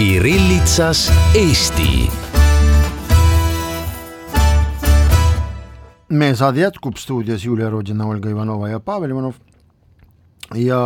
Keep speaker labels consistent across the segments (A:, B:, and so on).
A: Kirillitsas Eesti.
B: Meie saade jätkub stuudios Julia Rodina, Olga Ivanova ja Pavel Ivanov. Ja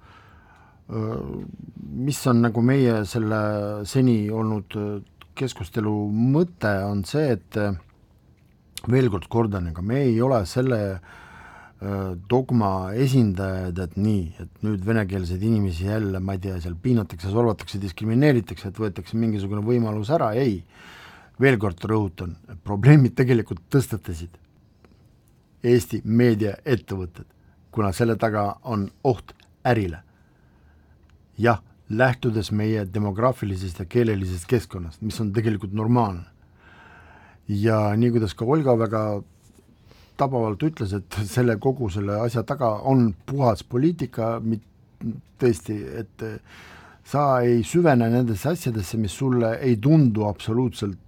B: mis on nagu meie selle seni olnud keskustelu mõte on see, et veel kord kordan, ega me ei ole selle dogma esindajad, et nii, et nüüd venekeelseid inimesi jälle, ma ei tea, seal piinatakse, solvatakse, diskrimineeritakse, et võetakse mingisugune võimalus ära, ei. Veel kord rõhutan, probleemid tegelikult tõstatasid Eesti meediaettevõtted, kuna selle taga on oht ärile. Jah, lähtudes meie demograafilisest ja keelelisest keskkonnast, mis on tegelikult normaalne. Ja nii kuidas ka Olga väga tabavalt ütles, et selle kogu selle asja taga on puhas poliitika, tõesti, et sa ei süvene nendesse asjadesse, mis sulle ei tundu absoluutselt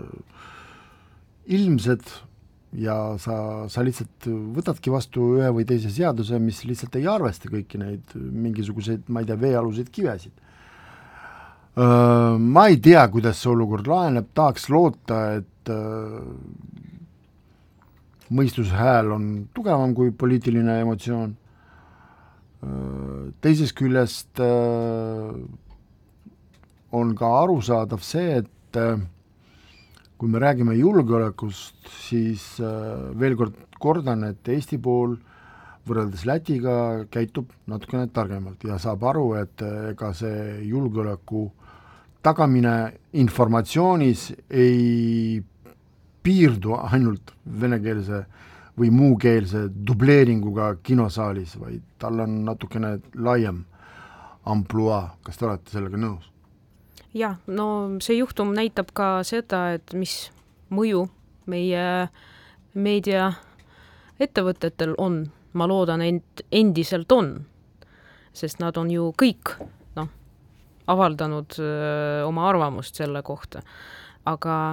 B: ilmsed ja sa lihtsalt võtadki vastu ühe või teise seaduse, mis lihtsalt ei arvesta kõiki neid mingisuguseid, ma ei tea, veealuseid kivesid. Ma ei tea, kuidas see olukord laheneb, tahaks loota, et mõistuse hääl on tugevam kui poliitiline emotsioon. Teisest küljest on ka arusaadav see, et kui me räägime julgeolekust, siis veel kord kordan, et Eesti pool võrreldes Lätiga käitub natukene targemalt ja saab aru, et ega see julgeoleku tagamine informatsioonis ei piirdu ainult venekeelse või muukeelse dubleeringuga kinosaalis, vaid tal on natukene laiem ampluaa. Kas te olete sellega nõus?
C: Jah, no see juhtum näitab ka seda, et mis mõju meie meediaettevõtetel on. Ma loodan, endiselt on, sest nad on ju kõik avaldanud oma arvamust selle kohta. Aga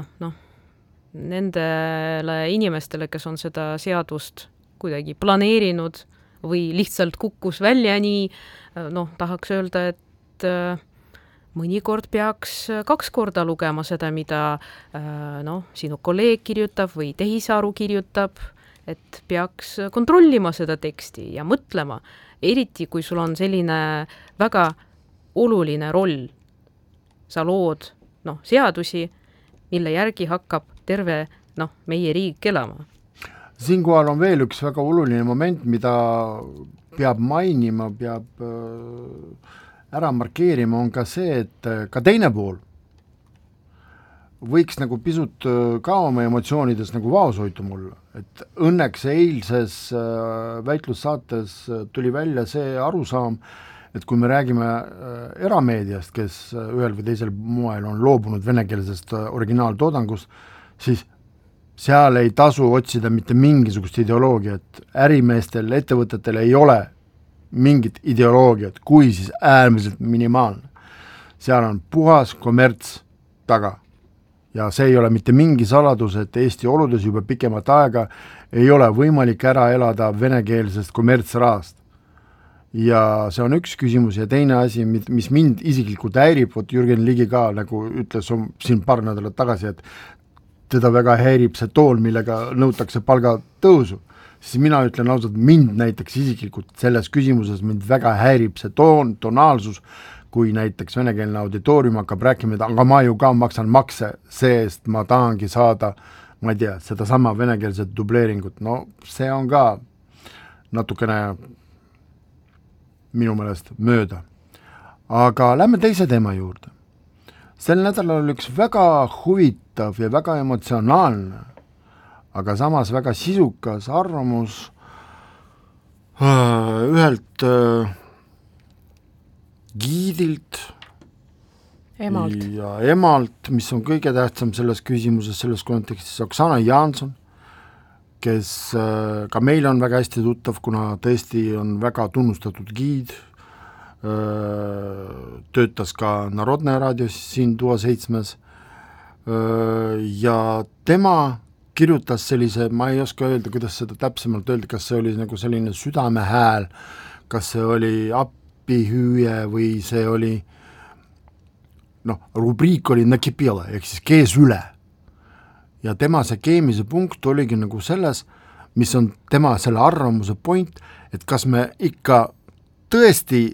C: nendele inimestele, kes on seda seadust kuidagi planeerinud või lihtsalt kukkus välja nii, tahaks öelda, et mõnikord peaks 2 korda lugema seda, mida sinu kolleeg kirjutab või tehisaru kirjutab, et peaks kontrollima seda teksti ja mõtlema, eriti kui sul on selline väga oluline roll. Sa lood seadusi, mille järgi hakkab terve meie riik elama.
B: Siinkohal on veel üks väga oluline moment, mida peab mainima, peab ära markeerima, on ka see, et ka teine pool võiks nagu pisut ka oma emotsioonides nagu vaoshoitu mulle. Et õnneks eilses väitlussaates tuli välja see arusaam, et kui me räägime erameediast, kes ühel või teisel moel on loobunud venekeelsest originaaltoodangust, siis seal ei tasu otsida mitte mingisugust ideoloogiat. Ärimeestel, ettevõtetel ei ole mingit ideoloogiat, kui siis äärmiselt minimaalne. Seal on puhas kommerts taga. Ja see ei ole mitte mingi saladus, et Eesti oludes juba pikemat aega ei ole võimalik ära elada venekeelsest kommertsraast. Ja see on üks küsimus ja teine asi, mis mind isiklikult häirib, Jürgen Ligi ka nagu ütles siin paar nädalat tagasi, et teda väga häirib see tool, millega nõutakse palgatõusu. Siis mina ütlen ausalt, mind näiteks isiklikult selles küsimuses mind väga häirib see tonaalsus, kui näiteks venekeelne auditoorium hakkab rääkima, aga ma ju ka maksan makse, seest ma tahangi saada, ma ei tea, seda sama venekeelset dubleeringut. See on ka natukene minu meelest mööda. Aga lähme teise teema juurde. Sel nädalal oli üks väga huvitav ja väga emotsionaalne, aga samas väga sisukas arvamus ühelt giidilt ja emalt, mis on kõige tähtsam selles küsimuses, selles kontekstis, Oksana Jaanson, kes ka meil on väga hästi tuttav, kuna tõesti on väga tunnustatud giid, töötas ka Narodne raadios siin Tuua 7 ja tema kirjutas sellise, ma ei oska öelda, kuidas seda täpsemalt öelda, kas see oli nagu selline südamehääl, kas see oli appihüüe või see oli rubriik oli nakipele, ehk siis kees üle. Ja tema see keemise punkt oligi nagu selles, mis on tema selle arvamuse point, et kas me ikka tõesti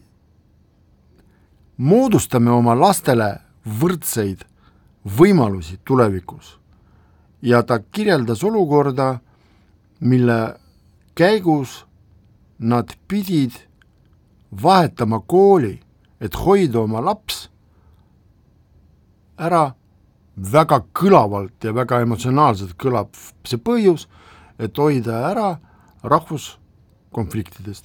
B: moodustame oma lastele võrdseid võimalusi tulevikus. Ja ta kirjeldas olukorda, mille käigus nad pidid vahetama kooli, et hoida oma laps ära. Väga kõlavalt ja väga emotsionaalselt kõlab see põhjus, et hoida ära rahvuskonfliktidest.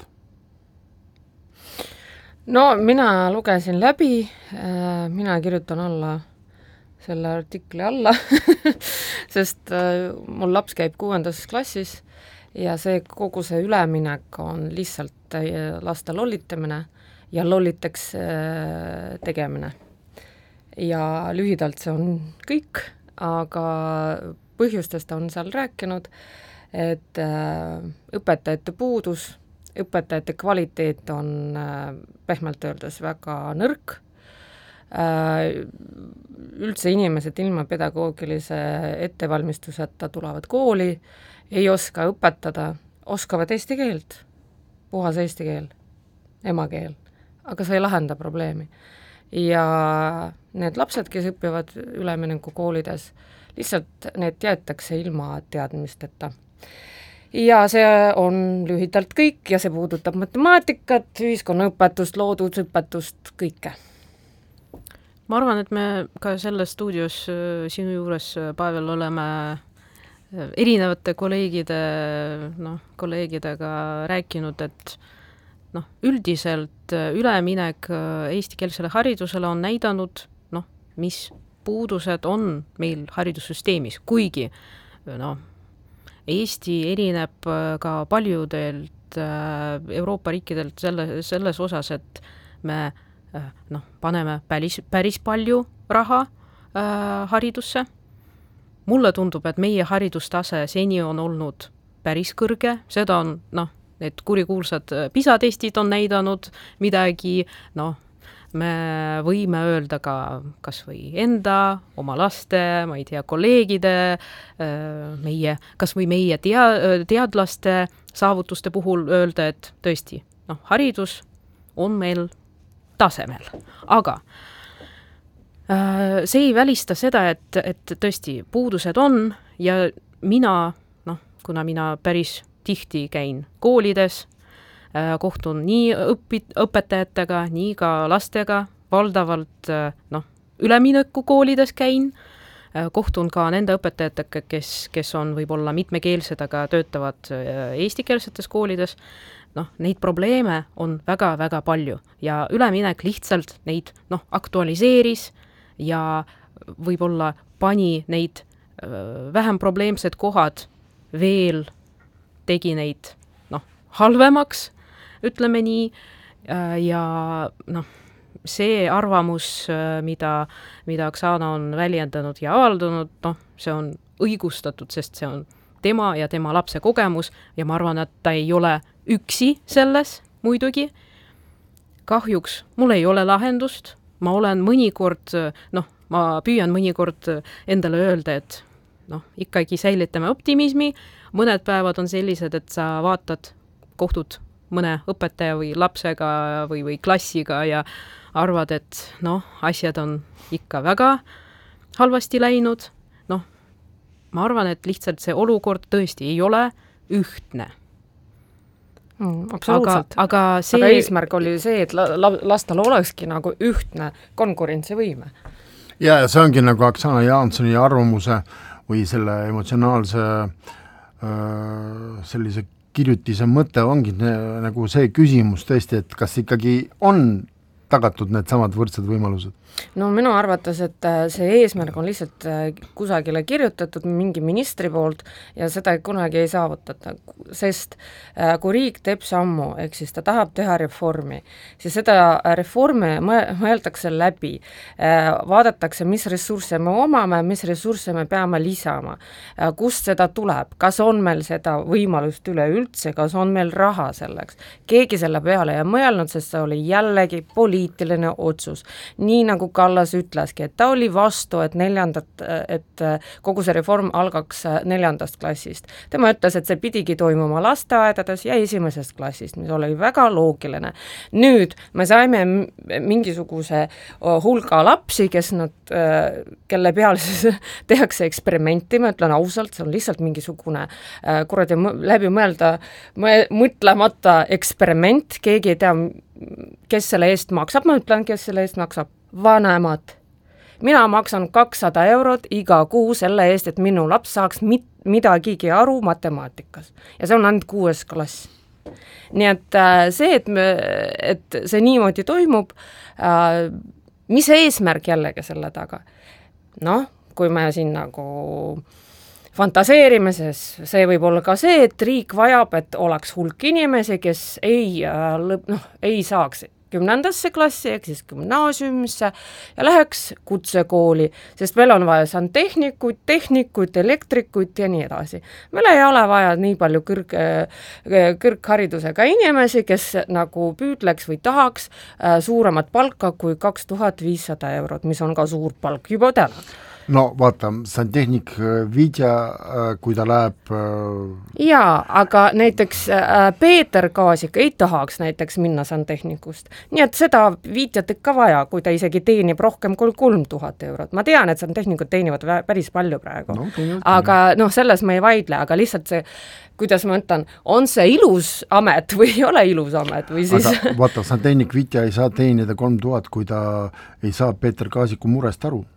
A: No mina lugesin läbi, mina kirjutan alla selle artikli alla, sest mul laps käib 6. klassis ja see kogu see üleminek on lihtsalt laste lollitamine ja lolliteks tegemine. Ja lühidalt see on kõik, aga põhjustest on seal rääkinud, et õpetajate puudus, õpetajate kvaliteet on pehmelt öeldes väga nõrk, üldse inimesed ilma pedagoogilise ettevalmistuseta tulevad kooli, ei oska õpetada, oskavad eesti keelt, puhas eesti keel, emakeel, aga see ei lahenda probleemi. Ja need lapsed, kes õpivad ülemineku koolides, lihtsalt need jäetakse ilma teadmisteta. Ja see on lühidalt kõik ja see puudutab matemaatikat, ühiskonnaõpetust, loodusõpetust, kõike.
C: Ma arvan, et me ka selles stuudios sinu juures, Pavel, oleme erinevate kolleegidega rääkinud, et üldiselt üleminek eestikeelsele haridusele on näidanud, mis puudused on meil haridussüsteemis, kuigi Eesti erineb ka paljudelt Euroopa riikidelt selles osas, et me paneme päris palju raha haridusse. Mulle tundub, et meie haridustase seni on olnud päris kõrge, seda on need kurikuulsad PISA-testid on näidanud midagi, me võime öelda ka kas või enda, oma laste, ma ei tea, kolleegide, kas või meie teadlaste saavutuste puhul öelda, et tõesti, haridus on meil tasemel. Aga see ei välista seda, et tõesti puudused on ja mina, kuna mina päris tihti käin koolides, kohtun nii õpetajatega, nii ka lastega, valdavalt ülemineku koolides käin, kohtun ka nende õpetajatega, kes on võib-olla mitmekeelsed, aga töötavad eestikeelsetes koolides, neid probleeme on väga-väga palju ja üleminek lihtsalt neid aktualiseeris ja võib-olla pani neid vähem probleemsed kohad veel tegi neid halvemaks, ütleme nii, ja see arvamus, mida Oksana on väljendanud ja avaldanud, see on õigustatud, sest see on tema ja tema lapse kogemus ja ma arvan, et ta ei ole üksi selles muidugi. Kahjuks mul ei ole lahendust, ma olen mõnikord, ma püüan mõnikord endale öelda, et ikkagi säilitame optimismi, mõned päevad on sellised, et sa vaatad, kohtud mõne õpetaja või lapsega või klassiga ja arvad, et asjad on ikka väga halvasti läinud. Ma arvan, et lihtsalt see olukord tõesti ei ole ühtne.
A: Absoluutselt. Aga eesmärk oli see, et lastel olekski nagu ühtne konkurentsivõime.
B: Ja see ongi nagu Oksana Jaansoni arvamuse või selle emotsionaalse sellise kirjutise mõte ongi nagu see küsimus tõesti, et kas ikkagi on tagatud need samad võrdsed võimalused?
A: No minu arvates, et see eesmärk on lihtsalt kusagile kirjutatud mingi ministri poolt ja seda kunagi ei saavutata, sest kui riik teeb sammu, ehk siis ta tahab teha reformi, siis seda reformi mõeldakse läbi, vaadatakse, mis ressursse me omame, mis ressursse me peame lisama, kust seda tuleb, kas on meil seda võimalust üleüldse, kas on meil raha selleks. Keegi selle peale ei mõelnud, sest see oli jällegi poliitiline otsus. Nii nagu Kallas ütleski, et ta oli vastu, et kogu see reform algaks 4. klassist. Tema ütles, et see pidigi toimuma lasteaedades ja 1. klassist, mis oli väga loogiline. Nüüd me saime mingisuguse hulga lapsi, kelle peale siis tehakse eksperimenti, ma ütlen ausalt, see on lihtsalt mingisugune läbi mõtlemata eksperiment, keegi ei tea, kes selle eest maksab, ma ütlen, kes selle eest maksab, vanemad. Mina maksan 200 eurot iga kuu selle eest, et minu laps saaks midagigi aru matemaatikas ja see on ainult 6. klass. Nii et see, et see niimoodi toimub, mis eesmärk jällegi selle taga? Noh, kui me siin nagu fantaseerime, see võib olla ka see, et riik vajab, et oleks hulk inimesi, kes ei saaks 10. klassi, ehk siis gümnaasiumisse ja läheks kutsekooli, sest meil on vaja tehnikuid, elektrikuid ja nii edasi. Meil ei ole vaja nii palju kõrgharidusega inimesi, kes nagu püüdleks või tahaks suuremat palka kui 2500 eurot, mis on ka suur palk juba täna.
B: No vaata, santehnik Vitja, kui ta läheb...
A: Jaa, aga näiteks Peeter Kaasik ei tahaks näiteks minna santehnikust. Nii et seda Vitjat ikka vaja, kui ta isegi teenib rohkem kui 3000 eurot. Ma tean, et santehnikud teenivad päris palju praegu. No, aga selles ma ei vaidle, aga lihtsalt see, kuidas ma ütlen, on see ilus amet või ei ole ilus amet? Või siis...
B: Aga vaata, santehnik Vitja ei saa teenida 3000, kui ta ei saa Peeter Kaasiku murest aru.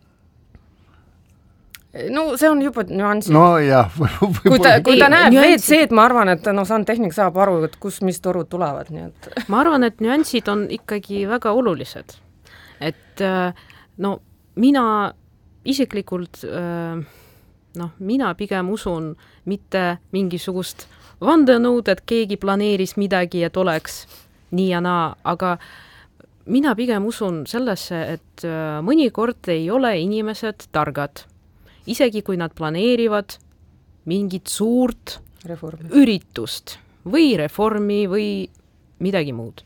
A: No see on juba nüansid.
B: No jah.
A: Kui ta näeb WC-d, ma arvan, et santehnik saab aru, et mis torud tulevad. Nii et...
C: Ma arvan, et nüansid on ikkagi väga olulised. Et mina isiklikult, mina pigem usun mitte mingisugust vandenõud, et keegi planeeris midagi, et oleks nii ja naa, aga mina pigem usun sellesse, et mõnikord ei ole inimesed targad. Isegi kui nad planeerivad mingit suurt üritust või reformi või midagi muud.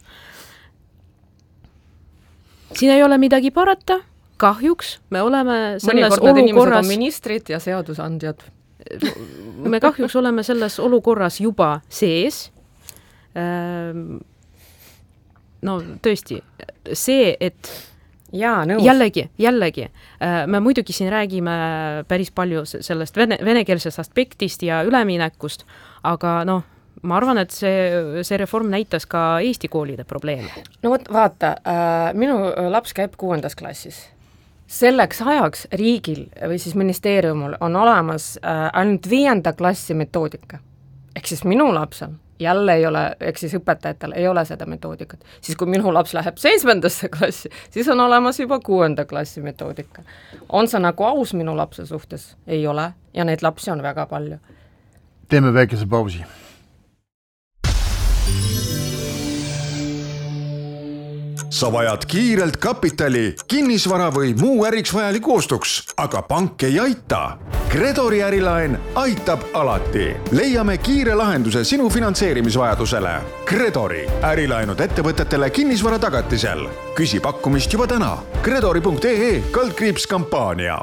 C: Siin ei ole midagi parata, kahjuks me oleme selles olukorras...
A: ministrid ja seadusandjad.
C: Me kahjuks oleme selles olukorras juba sees. No tõesti, see, et
A: Jaa,
C: jällegi, me muidugi siin räägime päris palju sellest venekeelsest aspektist ja üleminekust, aga ma arvan, et see reform näitas ka Eesti koolide probleeme.
A: No vaata, minu laps käib 6. klassis. Selleks ajaks riigil või siis ministeeriumul on olemas ainult 5. klassi metoodika. Ehk siis minu lapsel jälle ei ole, ehk siis õpetajatel ei ole seda metoodikat. Siis kui minu laps läheb 7. klassi, siis on olemas juba 6. klassi metoodika. On see nagu aus minu lapse suhtes? Ei ole. Ja neid lapsi on väga palju.
B: Teeme väikese pausi.
D: Sa vajad kiirelt kapitali, kinnisvara või muu äriks vajaliku ostuks, aga pank ei aita. Kredori ärilaen aitab alati. Leiame kiire lahenduse sinu finantseerimisvajadusele. Kredori ärilaenud ettevõtetele kinnisvara tagatisel. Küsi pakkumist juba täna. Kredori.ee/kampaania.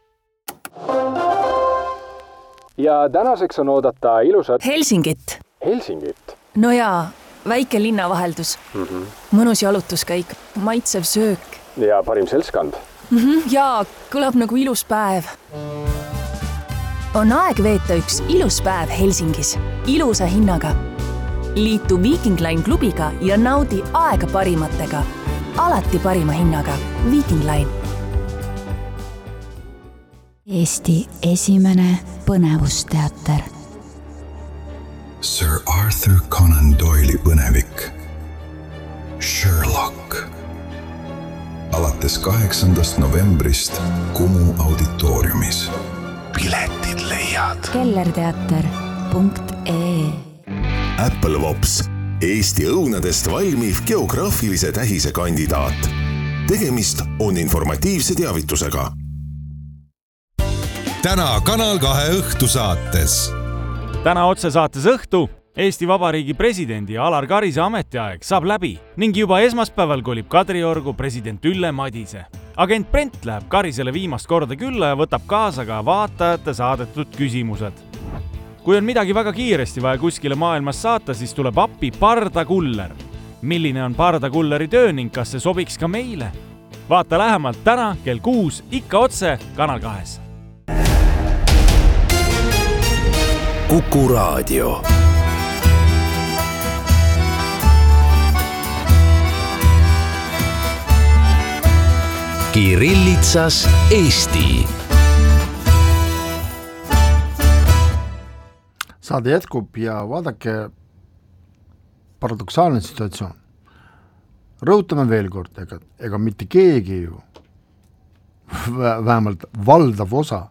E: Ja tänaseks on oodata ilusat...
F: Helsingit. No jaa, väike linnavaheldus. Mõnus jalutuskäik, maitsev söök.
E: Ja parim seltskond.
F: Jaa, kõlab nagu ilus päev. On aeg veeta üks ilus päev Helsingis. Ilusa hinnaga. Liitu Viking Line klubiga ja naudi aega parimatega. Alati parima hinnaga. Viking Line.
G: Eesti esimene põnevusteater.
H: Sir Arthur Conan Doyle'i põnevik Sherlock. Alates 8. novembrist Kumu auditooriumis. Piletid leiad
G: kellerteater.ee.
I: Apple Vops, Eesti õunadest valmiv geograafilise tähise kandidaat. Tegemist on informatiivse teavitusega.
J: Täna Kanal 2 õhtusaates.
K: Täna otsesaates õhtu
J: Eesti Vabariigi presidendi Alar Karise ametiaeg saab läbi ning juba esmaspäeval kolib Kadriorgu president Ülle Madise. Agent Brent läheb Karisele viimast korda külla ja võtab kaasa ka vaatajate saadetud küsimused. Kui on midagi väga kiiresti vaja kuskile maailmas saata, siis tuleb appi Pardakuller. Milline on Pardakulleri töö ning kas see sobiks ka meile? Vaata lähemalt täna kell 6 ikka otse Kanal 2.
K: Kuku Raadio. Kirillitsas Eesti.
B: Saade jätkub ja vaadake paradoksaalne situatsioon. Rõhutame veel kord, ega mitte keegi ju, vähemalt valdav osa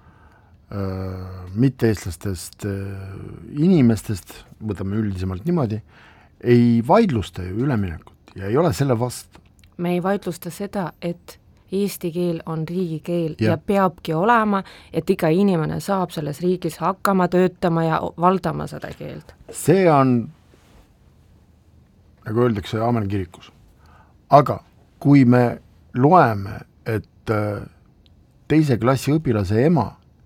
B: mitte-eestlastest inimestest, võtame üldisemalt niimoodi, ei vaidlusta ju üleminekut ja ei ole selle vastu.
A: Me ei vaidlusta seda, et eesti keel on riigikeel ja peabki olema, et iga inimene saab selles riigis hakkama töötama ja valdama seda keelt.
B: See on, nagu öeldakse, Aamen kirikus. Aga kui me loeme, et teise klassi õpilase ema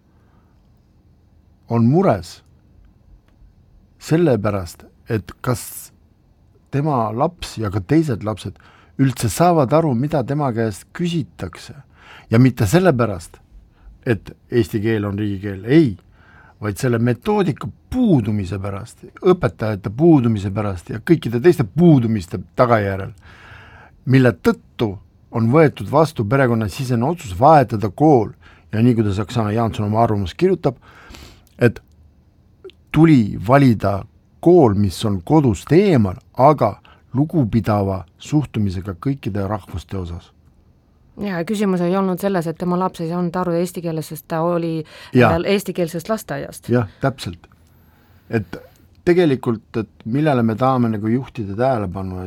B: on mures sellepärast, et kas tema laps ja ka teised lapsed üldse saavad aru, mida tema käest küsitakse. Ja mitte sellepärast, et eesti keel on riigikeel, ei, vaid selle metoodika puudumise pärast, õpetajate puudumise pärast ja kõikide teiste puudumiste tagajärjel, mille tõttu on võetud vastu perekonnasisene otsus vahetada kool ja nii, kuidas Oksana Jaanson oma arvamus kirjutab, et tuli valida kool, mis on kodust eemal, aga lugupidava suhtumisega kõikide rahvuste osas.
A: Ja küsimus ei olnud selles, et tema laps ei saanud aru eesti keeles, sest ta oli eestikeelsest lasteaiast.
B: Jah, täpselt. Et tegelikult, et millele me tahame nagu juhtida tähelepanu,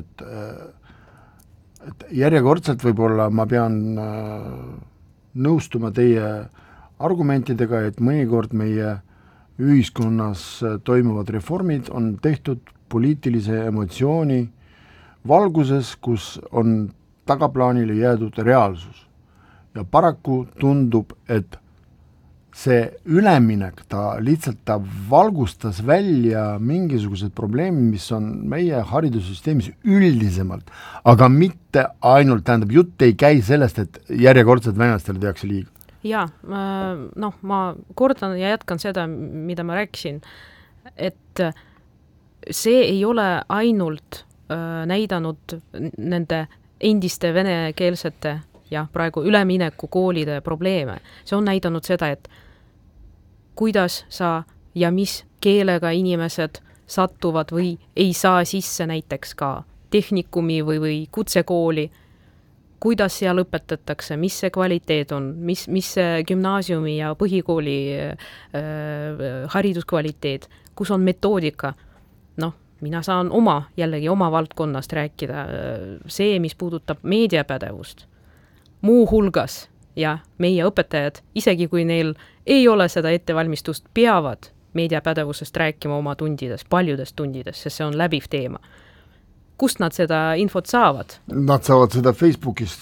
B: et järjekordselt võib-olla ma pean nõustuma teie argumentidega, et mõnikord meie ühiskonnas toimuvad reformid on tehtud poliitilise emotsiooni valguses, kus on tagaplaanile jäädud reaalsus. Ja paraku tundub, et see üleminek, ta valgustas välja mingisugused probleemid, mis on meie haridussüsteemis üldisemalt, aga mitte ainult, tähendab, jutt ei käi sellest, et järjekordselt venelastele tehakse liiga.
C: Jaa, ma kordan ja jätkan seda, mida ma rääkisin, et see ei ole ainult näidanud nende endiste venekeelsete ja praegu ülemineku koolide probleeme. See on näidanud seda, et kuidas sa ja mis keelega inimesed satuvad või ei saa sisse näiteks ka tehnikumi või kutsekooli, kuidas seal õpetatakse, mis see kvaliteet on, mis see gümnaasiumi ja põhikooli hariduskvaliteet, kus on metoodika. Mina saan jällegi oma valdkonnast rääkida, see, mis puudutab meediapädevust, muu hulgas ja meie õpetajad, isegi kui neil ei ole seda ettevalmistust, peavad meediapädevusest rääkima oma tundides, paljudes tundides, sest see on läbiv teema. Kust nad seda infot saavad?
B: Nad saavad seda Facebookist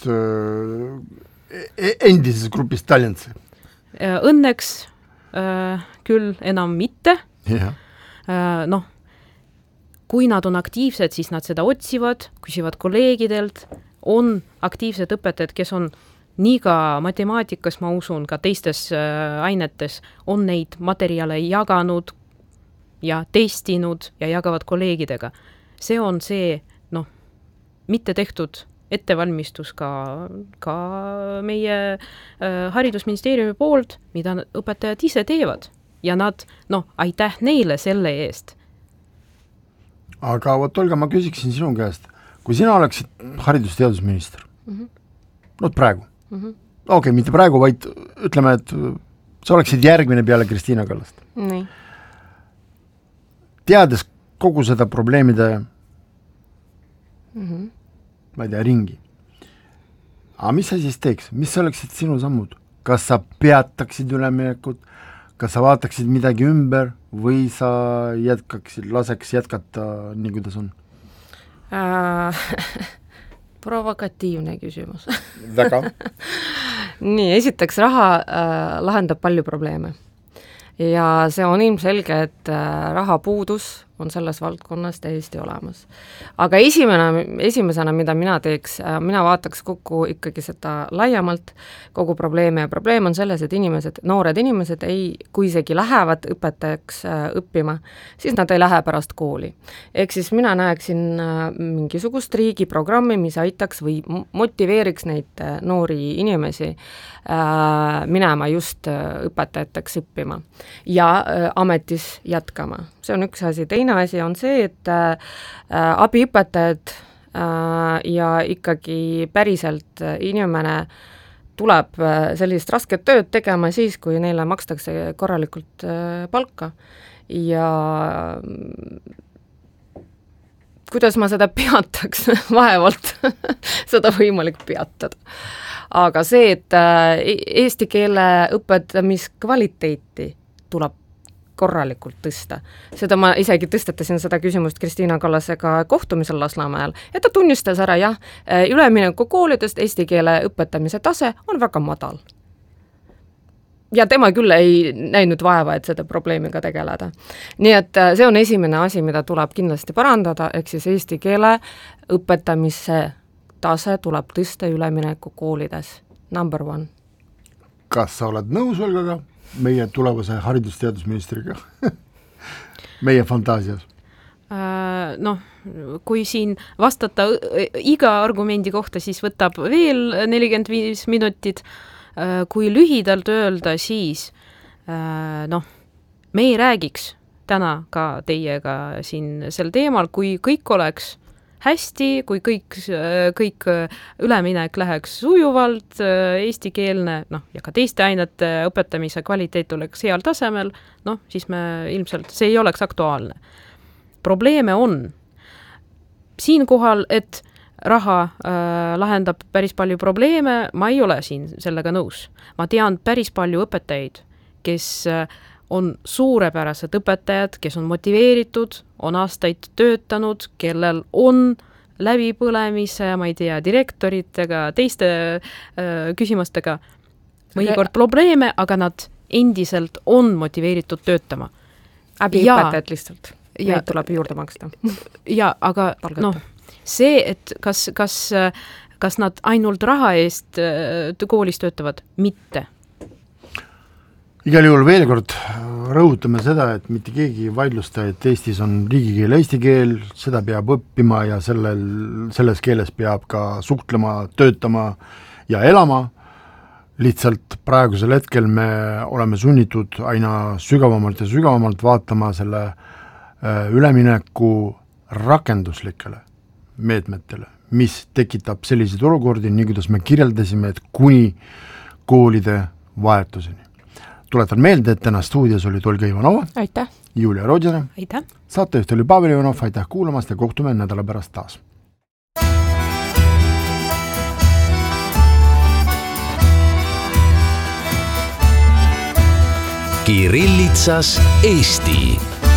B: endises grupist Tallinnse.
C: Õnneks küll enam mitte. Kui nad on aktiivsed, siis nad seda otsivad, küsivad kolleegidelt, on aktiivsed õpetajad, kes on nii ka matemaatikas, ma usun, ka teistes ainetes, on neid materjale jaganud ja testinud ja jagavad kolleegidega. See on see, mitte tehtud ettevalmistus ka meie haridusministeeriumi poolt, mida õpetajad ise teevad. Ja nad, aitäh neile selle eest.
B: Aga Olga, ma küsiksin sinu käest, kui sina oleksid haridusteadusminister, praegu, okei, mitte praegu, vaid ütleme, et sa oleksid järgmine peale Kristiina Kallast.
A: Nii.
B: Teades kogu seda probleemide ma ei tea, ringi. Aga mis sa siis teeks? Mis oleksid sinu sammud? Kas sa peataksid üleminekut? kas sa vaataksid midagi ümber või sa laseks jätkata nii, kuidas on?
A: Provokatiivne küsimus.
B: Väga.
A: Nii, esiteks raha lahendab palju probleeme. Ja see on ilmselge, et rahapuudus on selles valdkonnas täiesti olemas. Aga esimesena, mida mina teeks, mina vaataks kokku ikkagi seda laiemalt kogu probleeme ja probleem on selles, et noored inimesed kui isegi lähevad õpetajaks õppima, siis nad ei lähe pärast kooli. Ehk siis mina näeksin mingisugust riigiprogrammi, mis aitaks või motiveeriks neid noori inimesi minema just õpetajateks õppima ja ametis jätkama. See on üks asi. Teine asi on see, et abiõpetajad ja ikkagi päriselt inimene tuleb sellist rasket tööd tegema siis, kui neile makstakse korralikult palka. Ja kuidas ma seda peataks? Vaevalt seda võimalik peatada. Aga see, et eesti keele õpetamiskvaliteeti tuleb korralikult tõsta. Seda ma isegi tõstatasin seda küsimust Kristiina Kallasega kohtumisel Lasnamäel, et ta tunnistas ära, jah, ülemineku koolidest eesti keele õpetamise tase on väga madal. Ja tema küll ei näinud vaeva, et seda probleemiga tegeleda. Nii et see on esimene asi, mida tuleb kindlasti parandada, ehk siis eesti keele õpetamise tase tuleb tõsta ülemineku koolides. Number 1.
B: Kas sa oled nõus, Olgaga, meie tulevase haridusteadusministriga? meie fantaasias?
C: Kui siin vastata iga argumendi kohta, siis võtab veel 45 minutit. Kui lühidalt öelda, siis me ei räägiks täna ka teiega siin sel teemal, kui kõik oleks hästi, kui kõik üleminek läheks sujuvalt, eestikeelne, ja ka teiste ainete õpetamise kvaliteet oleks heal tasemel, siis me ilmselt, see ei oleks aktuaalne. Probleeme on siinkohal, et raha lahendab päris palju probleeme, ma ei ole siin sellega nõus. Ma tean päris palju õpetajaid, kes on suurepärased õpetajad, kes on motiveeritud, on aastaid töötanud, kellel on läbipõlemise, ma ei tea, direktoritega, teiste küsimustega mõnikord probleeme, aga nad endiselt on motiveeritud töötama.
A: Abiõpetajad lihtsalt, neid tuleb juurde maksta.
C: Ja, aga see, et kas nad ainult raha eest koolis töötavad, mitte.
B: Igal juhul veel kord rõhutame seda, et mitte keegi ei vaidlusta, et Eestis on riigikeel eesti keel, seda peab õppima ja selles keeles peab ka suhtlema, töötama ja elama. Lihtsalt praegusel hetkel me oleme sunnitud aina sügavamalt ja sügavamalt vaatama selle ülemineku rakenduslikele meetmetele, mis tekitab selliseid olukordi, nii kuidas me kirjeldasime, et kuni koolide vahetuseni. Tuletan meelde, et täna stuudios oli Olga Ivanova,
A: aitäh.
B: Julia Rodjana,
C: aitäh.
B: Saatejuht oli Pavel Ivanov, aitäh kuulamast ja kohtume nädala pärast taas.
K: Kirillitsas Eesti.